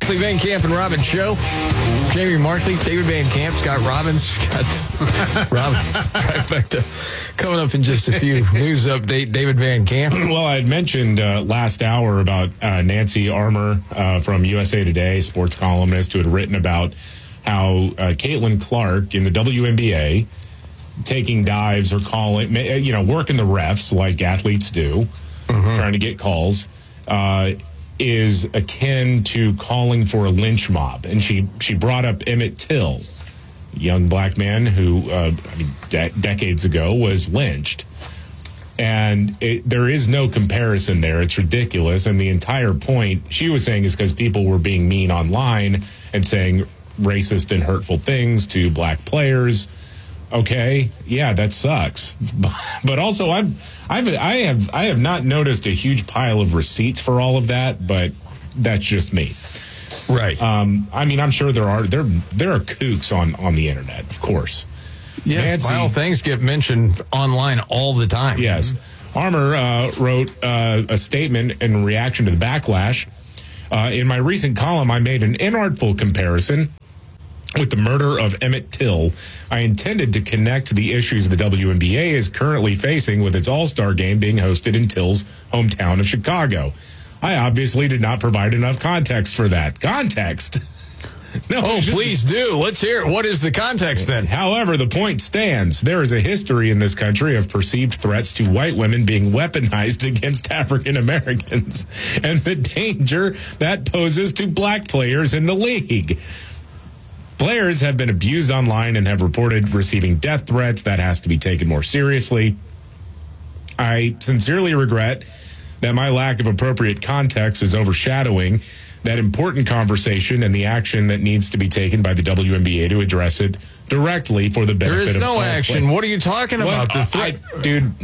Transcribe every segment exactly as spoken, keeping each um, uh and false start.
Van Camp and Robbins show. Jamie Markley, David Van Camp, Scott Robbins, Scott Robbins, trifecta. Coming up in just a few. News update, David Van Camp. Well, I had mentioned uh, last hour about uh, Nancy Armour uh, from U S A Today, sports columnist, who had written about how uh, Caitlin Clark in the W N B A taking dives or calling, you know, working the refs like athletes do, mm-hmm. trying to get calls, uh, is akin to calling for a lynch mob. And she, she brought up Emmett Till, a young black man who, uh, I mean, de- decades ago was lynched. And it, there is no comparison there. It's ridiculous. And the entire point she was saying is because people were being mean online and saying racist and hurtful things to black players. Okay, yeah, that sucks. But also, I've, I've, I have, I have not noticed a huge pile of receipts for all of that. But that's just me, right? Um, I mean, I'm sure there are there there are kooks on, on the internet, of course. Yes, vile things get mentioned online all the time. Yes, Armour uh, wrote uh, a statement in reaction to the backlash. Uh, in my recent column, I made an inartful comparison with the murder of Emmett Till. I intended to connect the issues the W N B A is currently facing with its All-Star game being hosted in Till's hometown of Chicago. I obviously did not provide enough context for that. Context? No, oh, please do. Let's hear it. What is the context then? However, the point stands. There is a history in this country of perceived threats to white women being weaponized against African Americans and the danger that poses to black players in the league. Players have been abused online and have reported receiving death threats. That has to be taken more seriously. I sincerely regret that my lack of appropriate context is overshadowing that important conversation and the action that needs to be taken by the W N B A to address it directly for the benefit of There is no action. players. What are you talking about? Well, the threat? I, dude,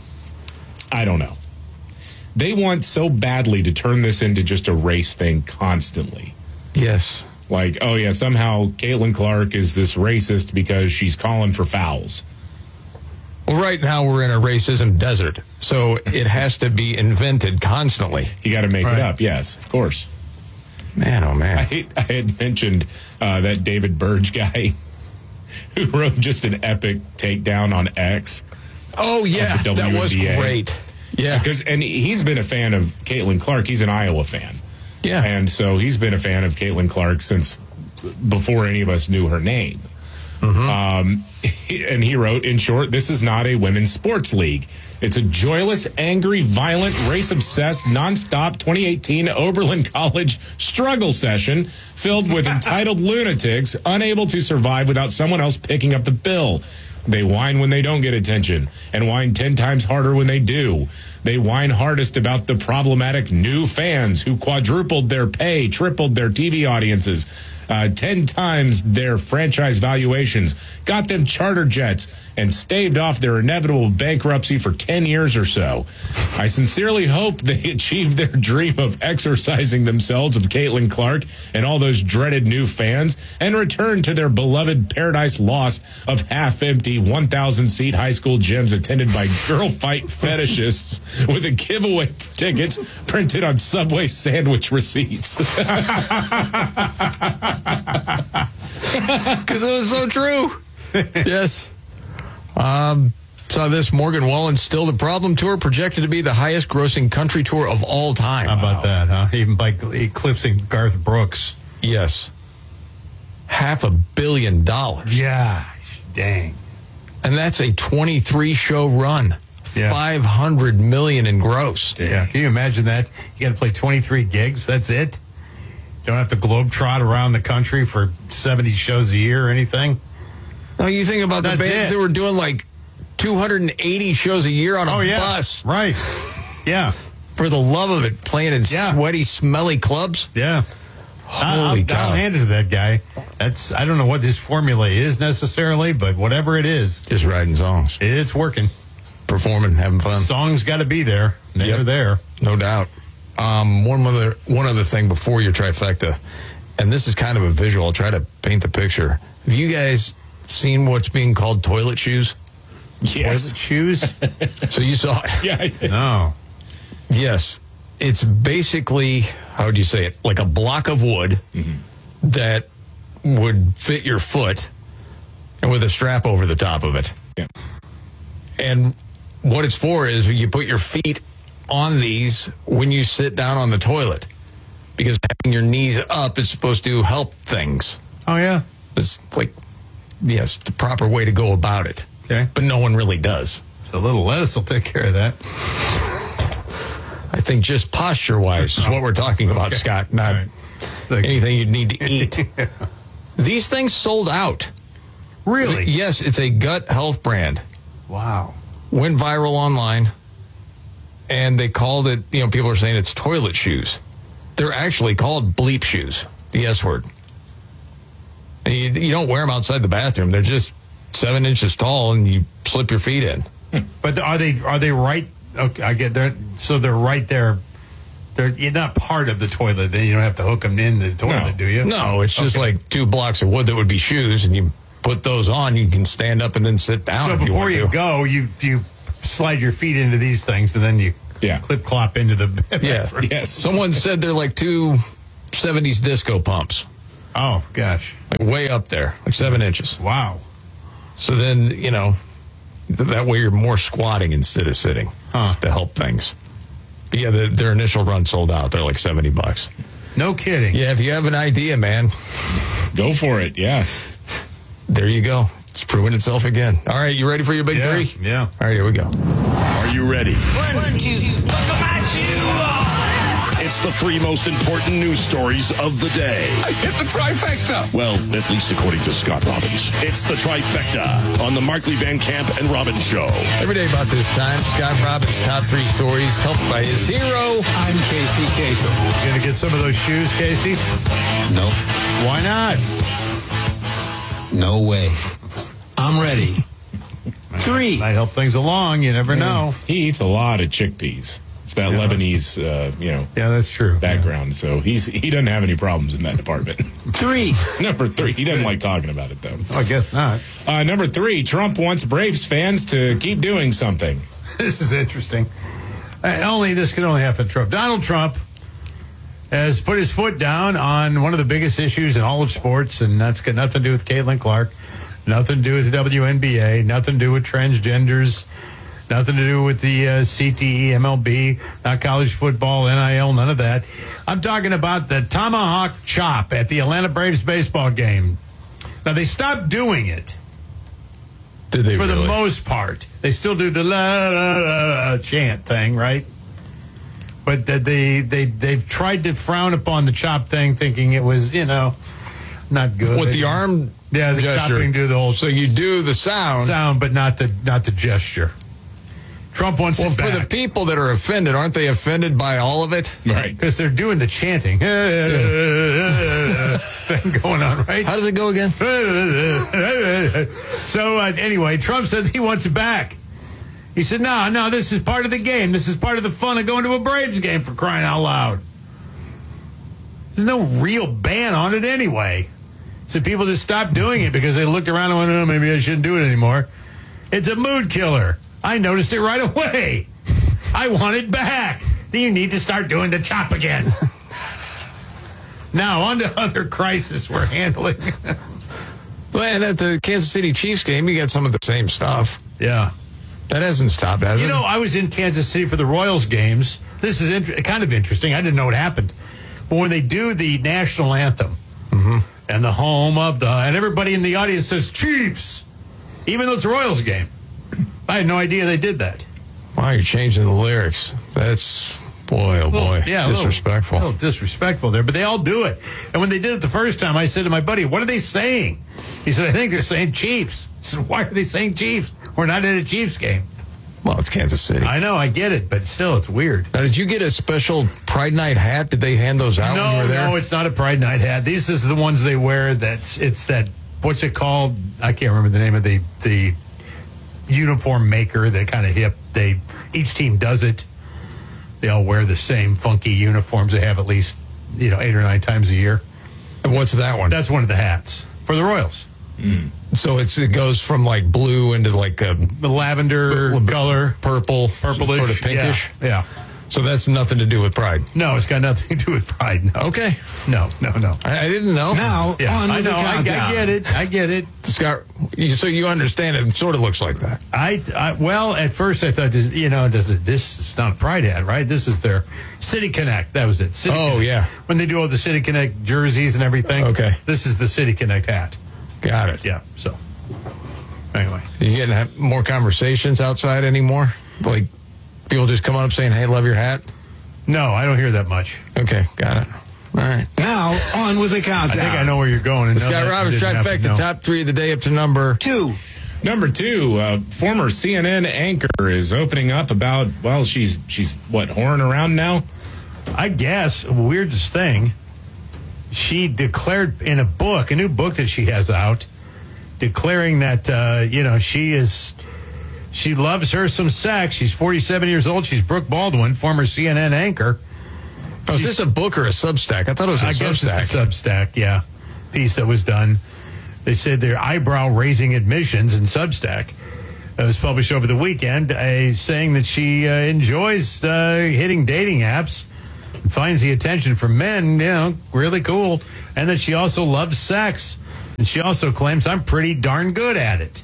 I don't know. They want so badly to turn this into just a race thing constantly. Yes. Like, oh, yeah, somehow Caitlin Clark is this racist because she's calling for fouls. Well, right now we're in a racism desert, so it has to be invented constantly. You got to make right. it up, yes, of course. Man, oh, man. I, I had mentioned uh, that David Burge guy who wrote just an epic takedown on X. Oh, yeah, that was great. Yeah. Because, and he's been a fan of Caitlin Clark. He's an Iowa fan. Yeah. And so he's been a fan of Caitlin Clark since before any of us knew her name. Mm-hmm. Um, and he wrote, in short, this is not a women's sports league. It's a joyless, angry, violent, race-obsessed, nonstop twenty eighteen Oberlin College struggle session filled with entitled lunatics unable to survive without someone else picking up the bill. They whine when they don't get attention and whine ten times harder when they do. They whine hardest about the problematic new fans who quadrupled their pay, tripled their T V audiences, uh, ten times their franchise valuations, got them charter jets, and staved off their inevitable bankruptcy for ten years or so. I sincerely hope they achieve their dream of exorcising themselves of Caitlin Clark and all those dreaded new fans and return to their beloved Paradise Lost of half-empty one thousand seat high school gyms attended by girl fight fetishists with a giveaway tickets printed on Subway sandwich receipts. Because it was so true. Yes. Um, saw this. Morgan Wallen's Still the Problem tour projected to be the highest grossing country tour of all time. How about wow. that, huh? Even by eclipsing Garth Brooks. Yes. Half a billion dollars. Yeah. Dang. And that's a twenty-three show run. Yeah. five hundred million in gross. Yeah. Can you imagine that? You got to play twenty-three gigs. That's it. Don't have to globetrot around the country for seventy shows a year or anything. No, you think about That's the bands it. that were doing like two hundred eighty shows a year on a oh, yeah. bus. Right. Yeah. For the love of it, playing in yeah. sweaty, smelly clubs. Yeah. Holy I'll, cow. I'll hand it to that guy. That's I don't know what his formula is necessarily, but whatever it is. Just writing songs. It's working. Performing, having fun. Songs got to be there. They're yep. there. No doubt. Um, one other one other thing before your trifecta, and this is kind of a visual. I'll try to paint the picture. Have you guys seen what's being called toilet shoes? Yes. Toilet shoes? So you saw it? Yeah, I did. No. Yes. it's basically, how would you say it, like a block of wood mm-hmm. that would fit your foot and with a strap over the top of it. Yeah. And what it's for is you put your feet on these when you sit down on the toilet, because having your knees up is supposed to help things. Oh, yeah? It's like, yes, the proper way to go about it. Okay. But no one really does. A little lettuce will take care of that. I think just posture-wise is what we're talking about, okay. Scott, not right. anything you'd need to eat. Yeah. These things sold out. Really? Yes, it's a gut health brand. Wow. Went viral online, and they called it, you know, people are saying it's toilet shoes. They're actually called bleep shoes, the S word. And you, you don't wear them outside the bathroom. They're just seven inches tall, and you slip your feet in. But are they are they right? Okay, I get that. So they're right there. They're you're not part of the toilet. Then you don't have to hook them in the toilet, no. do you? No, it's just okay. like two blocks of wood that would be shoes, and you put those on. You can stand up and then sit down. So if before you, you go, you you slide your feet into these things, and then you yeah. clip clop into the yeah. Yes. Someone said they're like two seventies disco pumps. Oh gosh, like way up there, like seven inches. Wow. So then you know. That way you're more squatting instead of sitting huh. to help things. But yeah, the, their initial run sold out. They're like seventy bucks. No kidding. Yeah, if you have an idea, man. Go for it, yeah. There you go. It's proving itself again. All right, you ready for your big yeah, three? Yeah. All right, here we go. Are you ready? One, two, buckle my shoe. It's the three most important news stories of the day. I hit the trifecta. Well, at least according to Scott Robbins. It's the trifecta on the Markley Van Camp and Robbins Show. Every day about this time, Scott Robbins' top three stories, helped by his hero. I'm Casey Kasem. You gonna get some of those shoes, Casey? Nope. Why not? No way. I'm ready. Three. Might help things along. You never know. He eats a lot of chickpeas. It's that yeah. Lebanese, uh, you know, yeah, that's true. background. Yeah. So he's he doesn't have any problems in that department. Three. Number three. He doesn't like talking about it, though. I guess not. Uh, number three, Trump wants Braves fans to keep doing something. This is interesting. Uh, only this can only happen to Trump. Donald Trump has put his foot down on one of the biggest issues in all of sports, and that's got nothing to do with Caitlin Clark, nothing to do with the W N B A, nothing to do with transgenders, nothing to do with the uh, C T E, M L B, not college football, N I L, none of that. I'm talking about the tomahawk chop at the Atlanta Braves baseball game. Now, they stopped doing it. Did they For really? the most part. They still do the la, la, la, la chant thing, right? But they, they, they've tried to frown upon the chop thing, thinking it was, you know, not good. With the arm Yeah, the gesture. chopping do the whole So you do the sound. sound, but not the not the gesture. Trump wants Well, it for back. the people that are offended, aren't they offended by all of it? Right. Because they're doing the chanting thing going on, right? How does it go again? So uh, anyway, Trump said he wants it back. He said, no, no, this is part of the game. This is part of the fun of going to a Braves game, for crying out loud. There's no real ban on it anyway. So people just stopped doing it because they looked around and went, oh, maybe I shouldn't do it anymore. It's a mood killer. I noticed it right away. I want it back. You need to start doing the chop again. Now, on to other crisis we're handling. Well, and at the Kansas City Chiefs game, you got some of the same stuff. Yeah. That hasn't stopped, has it? You know, I was in Kansas City for the Royals games. This is int- kind of interesting. I didn't know what happened. But when they do the national anthem mm-hmm. and the home of the, and everybody in the audience says Chiefs, even though it's a Royals game. I had no idea they did that. Wow, you're changing the lyrics. That's, boy, oh boy, yeah, disrespectful. A little, little disrespectful there, but they all do it. And when they did it the first time, I said to my buddy, what are they saying? He said, I think they're saying Chiefs. I said, why are they saying Chiefs? We're not at a Chiefs game. Well, it's Kansas City. I know, I get it, but still, it's weird. Now, did you get a special Pride Night hat? Did they hand those out no, when you were there? No, it's not a Pride Night hat. These is the ones they wear. That's it's that. What's it called? I can't remember the name of the the uniform maker. That kind of hip. They each team does it. They all wear the same funky uniforms. They have at least you know eight or nine times a year. And what's that one? That's one of the hats for the Royals. Mm. So it's it goes from like blue into like a the lavender b- b- color, purple, purplish, sort of pinkish. Yeah, yeah. So that's nothing to do with pride. No, it's got nothing to do with pride. No. Okay. No, no, no. I, I didn't know. Now, Yeah, on I with know. the I, I countdown. get it. I get it. Scott, you- so you understand it. It sort of looks like that. I, I well, at first I thought, this- you know, does it, this is not a Pride ad, right? This is their City Connect. That was it. City Oh, Connect. yeah. When they do all the City Connect jerseys and everything. Okay. This is the City Connect hat. Got it. Yeah. So, anyway. You getting have more conversations outside anymore? Like people just come up saying, "Hey, love your hat." No, I don't hear that much. Okay, got it. All right. Now, on with the I countdown. think I know where you're going. And Scott no, that Robbins doesn't happen, trifecta, no. top three of the day up to number. Two. Number two, uh, former C N N anchor is opening up about, well, she's, she's what, whoring around now? I guess, weirdest thing, she declared in a book, a new book that she has out, declaring that, uh, you know, she is, she loves her some sex. She's forty-seven years old. She's Brooke Baldwin, former C N N anchor. Oh, is this a book or a Substack? I thought it was a I guess Substack. it's a Substack, yeah, piece that was done. They said their eyebrow-raising admissions in Substack. It was published over the weekend, uh, saying that she uh, enjoys uh, hitting dating apps, finds the attention from men, you know, really cool, and that she also loves sex. And she also claims I'm pretty darn good at it.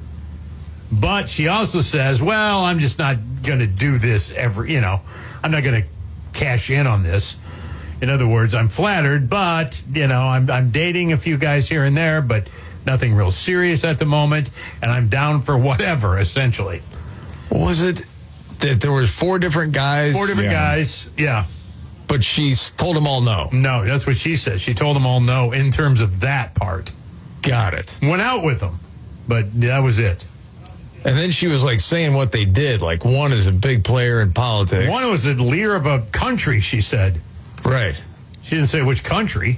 But she also says, well, I'm just not going to do this every, you know, I'm not going to cash in on this. In other words, I'm flattered, but, you know, I'm, I'm dating a few guys here and there, but nothing real serious at the moment, and I'm down for whatever, essentially. What was it that there was four different guys? Four different Yeah. guys, yeah. But she told them all no. No, that's what she said. She told them all no in terms of that part. Got it. Went out with them, but that was it. And then she was like saying what they did. Like one is a big player in politics. One was the leader of a country, she said. Right. She didn't say which country.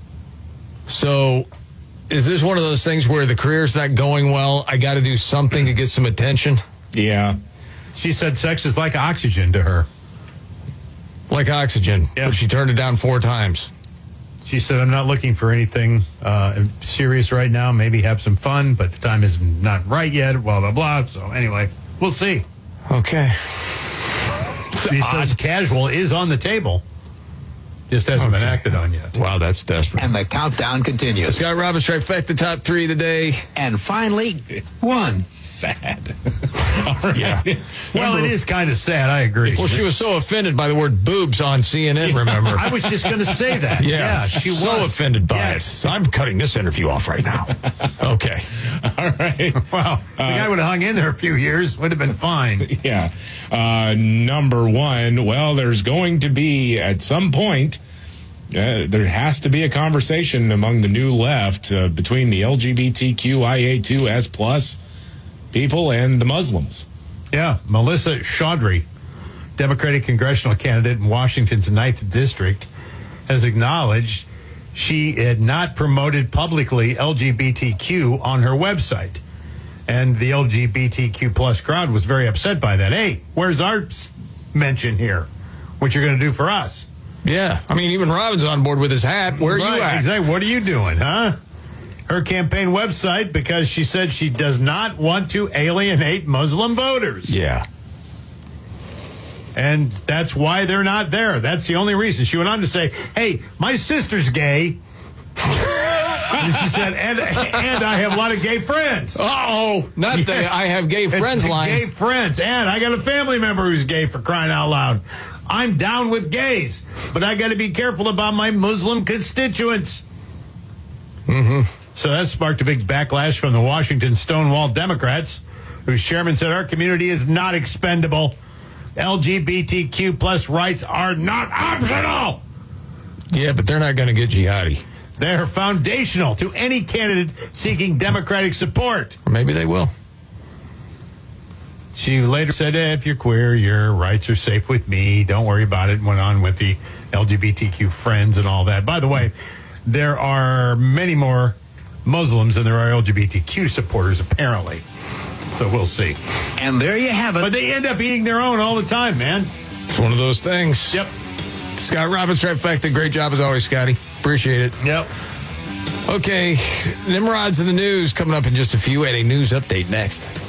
So is this one of those things where the career's not going well? I got to do something to get some attention? Yeah. She said sex is like oxygen to her. Like oxygen. Yeah. But she turned it down four times. She said, I'm not looking for anything uh, serious right now. Maybe have some fun, but the time is not right yet, blah, blah, blah. So anyway, we'll see. Okay. She says casual is on the table. Just hasn't been Okay. acted on yet. Wow, that's desperate. And the countdown continues. Scott Robbins trifecta, top three of the day. And finally, one. Sad. Yeah. Well, it is kind of sad. I agree. Well, she was so offended by the word boobs on C N N, remember? I was just going to say that. Yeah, she was. so offended by Yes. it. I'm cutting this interview off right now. Okay. All right. Wow. The guy would have hung in there a few years. Would have been fine. Yeah. Uh, number one, well, there's going to be, at some point, uh, there has to be a conversation among the new left uh, between the L G B T Q I A two S plus people and the Muslims. Yeah. Melissa Chaudhry, Democratic congressional candidate in Washington's ninth District, has acknowledged she had not promoted publicly L G B T Q on her website. And the L G B T Q plus crowd was very upset by that. Hey, where's our s- mention here? What you're going to do for us? Yeah. I mean, even Robin's on board with his hat. Where are Right, you at? Exactly. What are you doing, huh? Her campaign website, because she said she does not want to alienate Muslim voters. Yeah. And that's why they're not there. That's the only reason. She went on to say, hey, my sister's gay. And she said, and, and I have a lot of gay friends. Uh-oh. Not Yes. the I have gay friends It's the line. Gay friends. And I got a family member who's gay, for crying out loud. I'm down with gays, but I got to be careful about my Muslim constituents. Mm-hmm. So that sparked a big backlash from the Washington Stonewall Democrats, whose chairman said our community is not expendable. L G B T Q plus rights are not optional. Yeah, but they're not going to get jihadi. They're foundational to any candidate seeking Democratic support. Or maybe they will. She later said, eh, if you're queer, your rights are safe with me. Don't worry about it. Went on with the L G B T Q friends and all that. By the way, there are many more Muslims than there are L G B T Q supporters, apparently. So we'll see. And there you have it. But they end up eating their own all the time, man. It's one of those things. Yep. Scott Robbins trifecta. Great job as always, Scotty. Appreciate it. Yep. Okay. Nimrod's in the news coming up in just a few. And a news update next.